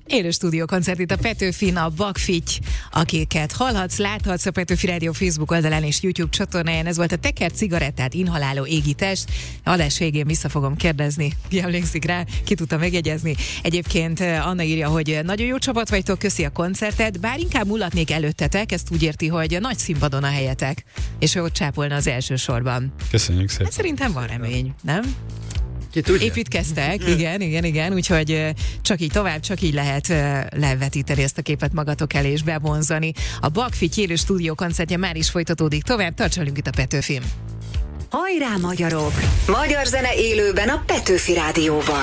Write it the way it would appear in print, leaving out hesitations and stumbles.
Élő stúdiókoncert itt a Petőfin, a Bakfitty, akiket hallhatsz, láthatsz a Petőfi Rádió Facebook oldalán és YouTube csatornáján. Ez volt a Teker cigarettát inhaláló égitest. Adás végén vissza fogom kérdezni, ki emlékszik rá, ki tudta megjegyezni. Egyébként Anna írja, hogy nagyon jó csapat vagytok, köszi a koncertet, bár inkább mulatnék előttetek, ezt úgy érti, hogy nagy színpadon a helyetek, és hogy ott csápolna az első sorban. Köszönjük szépen. Hát szerintem van remény, nem? Ki tudja? Építkeztek, igen, úgyhogy csak így tovább, csak így lehet levetíteni ezt a képet magatok elé és bevonzani. A Bakfitty élő stúdiókoncertje már is folytatódik tovább, tartsalunk itt a Petőfin. Hajrá, magyarok! Magyar zene élőben a Petőfi Rádióban.